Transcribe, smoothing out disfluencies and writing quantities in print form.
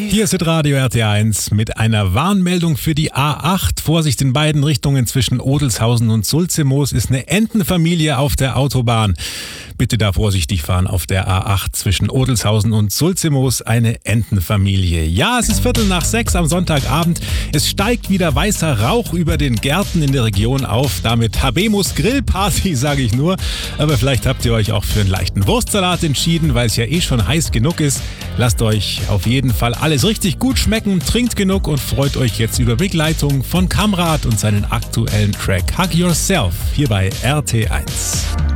Hier ist Radio RT1 mit einer Warnmeldung für die A8. Vorsicht in beiden Richtungen zwischen Odelshausen und Sulzemoos ist eine Entenfamilie auf der Autobahn. Bitte da vorsichtig fahren auf der A8 zwischen Odelshausen und Sulzemoos, eine Entenfamilie. Ja, es ist 5:45 am Sonntagabend. Es steigt wieder weißer Rauch über den Gärten in der Region auf. Damit Habemus Grillparty, sage ich nur. Aber vielleicht habt ihr euch auch für einen leichten Wurstsalat entschieden, weil es ja eh schon heiß genug ist. Lasst euch auf jeden Fall alles richtig gut schmecken, trinkt genug und freut euch jetzt über Begleitung von Kamrat und seinen aktuellen Track Hug Yourself hier bei RT1.